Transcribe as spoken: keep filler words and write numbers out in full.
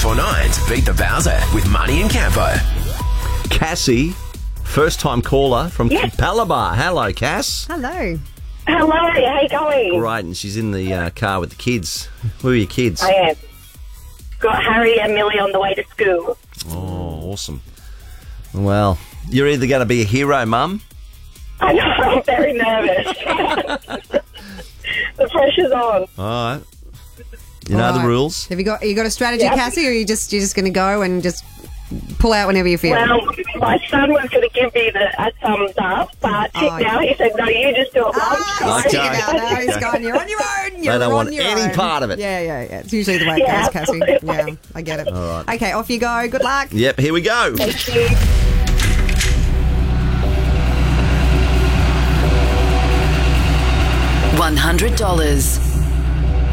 four nine Beat the Bowser with Money and Campo. Cassie, first-time caller from Yes. Capalaba. Hello, Cass. Hello. Hello, how you going? Great, and she's in the uh, car with the kids. Who are your kids? I am. Got Harry and Millie on the way to school. Oh, awesome. Well, you're either going to be a hero, Mum. I know, I'm very nervous. The pressure's on. All right. You know All the right. rules. Have you got you got a strategy, Yeah. Cassie, or are you just you're just going to go and just pull out whenever you feel? Well, my son was going to give me the a thumbs up, but Oh, now he said, no, you just do it once. Ah, Okay. yeah, no, he's gone. You're on your own. You're don't on want your any own. part of it. Yeah, yeah, yeah. It's usually the way it Yeah, goes, Cassie. absolutely. Yeah, I get it. All right. Okay, off you go. Good luck. Yep, here we go. Thank you. one hundred dollars.